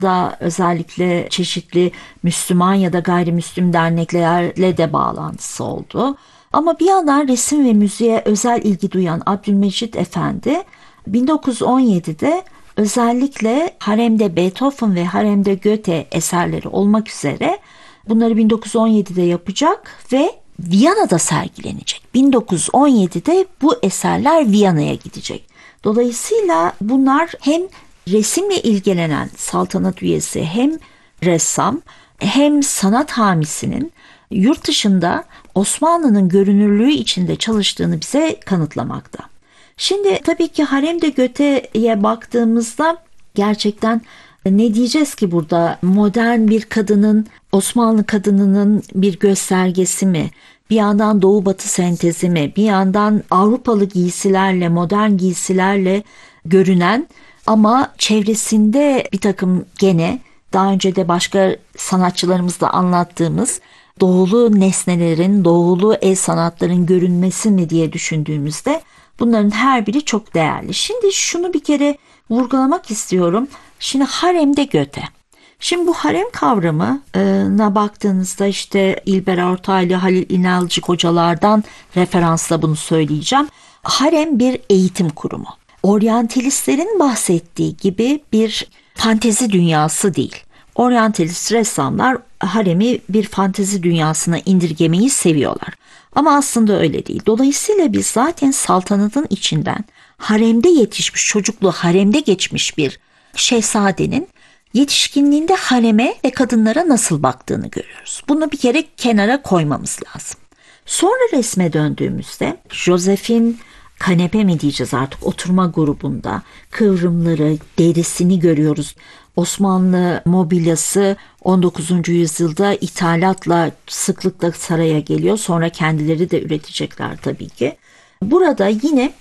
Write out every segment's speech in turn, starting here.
da özellikle çeşitli Müslüman ya da gayrimüslim derneklerle de bağlantısı oldu. Ama bir yandan resim ve müziğe özel ilgi duyan Abdülmecit Efendi 1917'de özellikle haremde Beethoven ve haremde Goethe eserleri olmak üzere bunları 1917'de yapacak ve Viyana'da sergilenecek. 1917'de bu eserler Viyana'ya gidecek. Dolayısıyla bunlar hem resimle ilgilenen saltanat üyesi, hem ressam, hem sanat hamisinin yurt dışında Osmanlı'nın görünürlüğü içinde çalıştığını bize kanıtlamakta. Şimdi tabii ki haremde Goethe'ye baktığımızda gerçekten ne diyeceğiz ki burada, modern bir kadının, Osmanlı kadınının bir göstergesi mi? Bir yandan doğu batı sentezi mi? Bir yandan Avrupalı giysilerle, modern giysilerle görünen ama çevresinde bir takım gene daha önce de başka sanatçılarımızla anlattığımız doğulu nesnelerin, doğulu el sanatların görünmesi mi diye düşündüğümüzde bunların her biri çok değerli. Şimdi şunu bir kere vurgulamak istiyorum. Şimdi haremde Goethe. Şimdi bu harem kavramına baktığınızda işte İlber Ortaylı, Halil İnalcık hocalardan referansla bunu söyleyeceğim. Harem bir eğitim kurumu. Oryantalistlerin bahsettiği gibi bir fantezi dünyası değil. Oryantalist ressamlar haremi bir fantezi dünyasına indirgemeyi seviyorlar. Ama aslında öyle değil. Dolayısıyla biz zaten saltanatın içinden haremde yetişmiş, çocukluğu haremde geçmiş bir şehzadenin yetişkinliğinde hareme ve kadınlara nasıl baktığını görüyoruz. Bunu bir kere kenara koymamız lazım. Sonra resme döndüğümüzde Joseph'in kanepe mi diyeceğiz artık, oturma grubunda kıvrımları, derisini görüyoruz. Osmanlı mobilyası 19. yüzyılda ithalatla sıklıkla saraya geliyor. Sonra kendileri de üretecekler tabii ki. Burada yine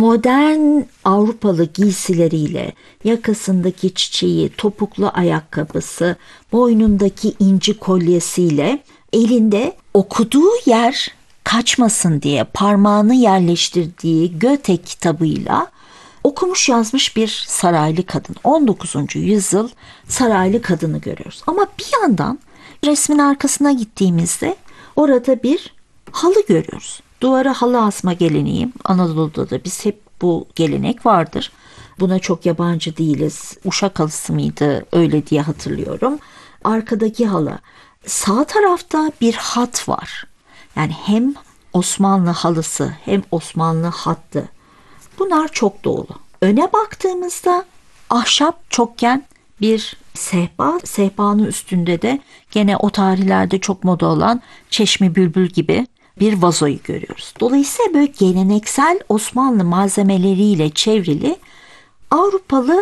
modern Avrupalı giysileriyle, yakasındaki çiçeği, topuklu ayakkabısı, boynundaki inci kolyesiyle, elinde okuduğu yer kaçmasın diye parmağını yerleştirdiği Goethe kitabıyla okumuş yazmış bir saraylı kadın. 19. yüzyıl saraylı kadını görüyoruz. Ama bir yandan resmin arkasına gittiğimizde orada bir halı görüyoruz. Duvara halı asma geleneği, Anadolu'da da biz hep bu gelenek vardır. Buna çok yabancı değiliz. Uşak halısı mıydı, öyle diye hatırlıyorum. Arkadaki halı. Sağ tarafta bir hat var. Yani hem Osmanlı halısı hem Osmanlı hattı. Bunlar çok doğulu. Öne baktığımızda ahşap çokgen bir sehpa. Sehpanın üstünde de gene o tarihlerde çok moda olan çeşme bülbül gibi bir vazoyu görüyoruz. Dolayısıyla böyle geleneksel Osmanlı malzemeleriyle çevrili Avrupalı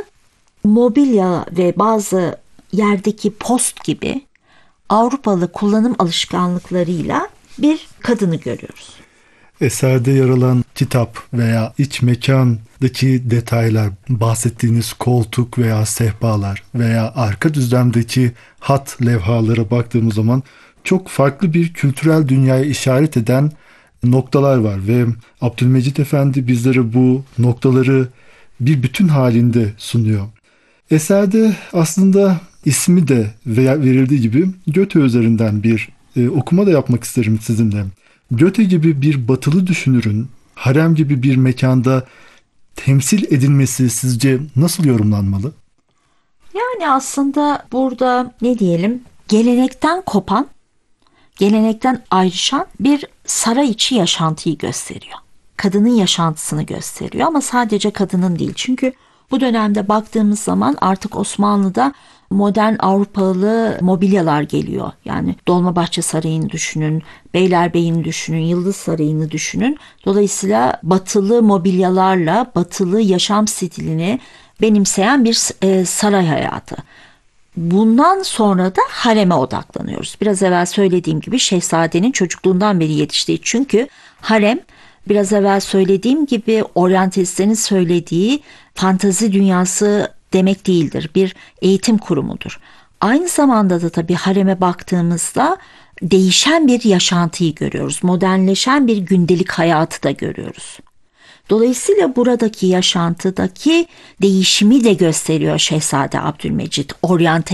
mobilya ve bazı yerdeki post gibi Avrupalı kullanım alışkanlıklarıyla bir kadını görüyoruz. Eserde yer alan kitap veya iç mekandaki detaylar, bahsettiğiniz koltuk veya sehpalar veya arka düzlemdeki hat levhalara baktığımız zaman çok farklı bir kültürel dünyaya işaret eden noktalar var ve Abdülmecit Efendi bizlere bu noktaları bir bütün halinde sunuyor. Eserde aslında ismi de verildiği gibi Goethe üzerinden bir okuma da yapmak isterim sizinle. Goethe gibi bir batılı düşünürün harem gibi bir mekanda temsil edilmesi sizce nasıl yorumlanmalı? Yani aslında burada ne diyelim, gelenekten kopan, gelenekten ayrışan bir saray içi yaşantıyı gösteriyor. Kadının yaşantısını gösteriyor ama sadece kadının değil. Çünkü bu dönemde baktığımız zaman artık Osmanlı'da modern Avrupalı mobilyalar geliyor. Yani Dolmabahçe Sarayı'nı düşünün, Beylerbeyi'ni düşünün, Yıldız Sarayı'nı düşünün. Dolayısıyla batılı mobilyalarla batılı yaşam stilini benimseyen bir saray hayatı. Bundan sonra da hareme odaklanıyoruz. Biraz evvel söylediğim gibi şehzadenin çocukluğundan beri yetiştiği. Çünkü harem, biraz evvel söylediğim gibi, oryantalistlerin söylediği fantazi dünyası demek değildir. Bir eğitim kurumudur. Aynı zamanda da tabii hareme baktığımızda değişen bir yaşantıyı görüyoruz. Modernleşen bir gündelik hayatı da görüyoruz. Dolayısıyla buradaki yaşantıdaki değişimi de gösteriyor Şehzade Abdülmecit.